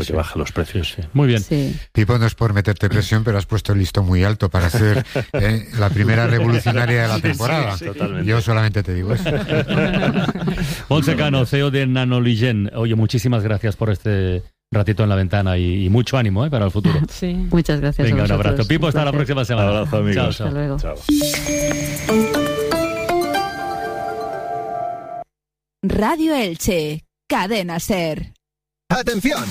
que baja los precios. Sí. Muy bien. Sí. Pipo, no es por meterte presión, pero has puesto el listón muy alto para ser la primera revolucionaria de la temporada. Sí, totalmente. Yo solamente te digo eso. Montse Cano, CEO de Nanoligen. Oye, muchísimas gracias por este ratito en la ventana y mucho ánimo para el futuro. Sí. Muchas gracias. Venga, a un vosotros. abrazo. Pipo, hasta la próxima semana. Un abrazo, amigos. Chao, Hasta luego. Chao. Radio Elche, Cadena SER. ¡Atención!